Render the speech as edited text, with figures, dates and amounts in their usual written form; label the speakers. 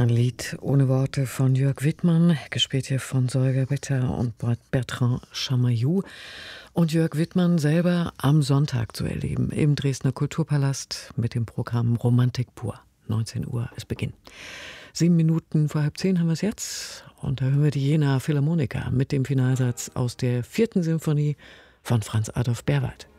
Speaker 1: Ein Lied ohne Worte von Jörg Wittmann, gespielt hier von Solveig Ritter und Bertrand Chamayou. Und Jörg Wittmann selber am Sonntag zu erleben im Dresdner Kulturpalast mit dem Programm Romantik pur. 19 Uhr ist Beginn. 7 Minuten vor 9:30 haben wir es jetzt. Und da hören wir die Jena Philharmoniker mit dem Finalsatz aus der 4. Symphonie von Franz Adolf Berwald.